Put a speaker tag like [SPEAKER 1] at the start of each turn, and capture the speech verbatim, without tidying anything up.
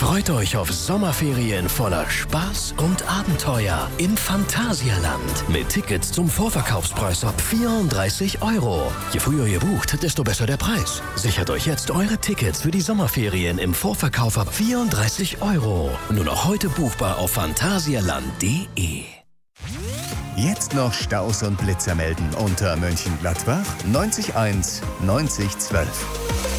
[SPEAKER 1] Freut euch auf Sommerferien voller Spaß und Abenteuer im Phantasialand. Mit Tickets zum Vorverkaufspreis ab vierunddreißig Euro. Je früher ihr bucht, desto besser der Preis. Sichert euch jetzt eure Tickets für die Sommerferien im Vorverkauf ab vierunddreißig Euro. Nur noch heute buchbar auf phantasialand punkt de.
[SPEAKER 2] Jetzt noch Staus und Blitzer melden unter Mönchengladbach neunzig eins neunzig zwölf.